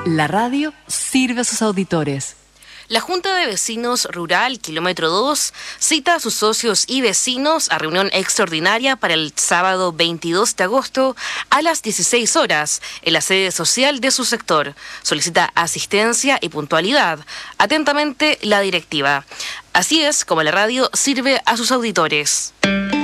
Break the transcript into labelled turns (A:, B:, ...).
A: La radio sirve a sus auditores.
B: La Junta de Vecinos Rural Kilómetro 2 cita a sus socios y vecinos a reunión extraordinaria para el sábado 22 de agosto a las 16 horas en la sede social de su sector. Solicita asistencia y puntualidad. Atentamente, la directiva. Así es como la radio sirve a sus auditores.